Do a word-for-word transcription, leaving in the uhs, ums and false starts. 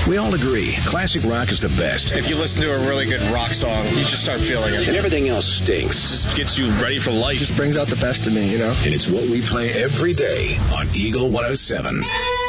We all agree, classic rock is the best. If you listen to a really good rock song, you just start feeling it. And everything else stinks. Just gets you ready for life. Just brings out the best in me, you know? And it's what we play every day on Eagle one oh seven.